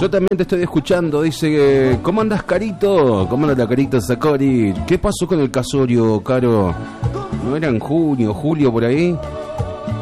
Yo también te estoy escuchando, dice, ¿cómo andas, Carito? ¿Cómo anda la Carito Sacori? ¿Qué pasó con el casorio, Caro? ¿No era en junio, julio por ahí?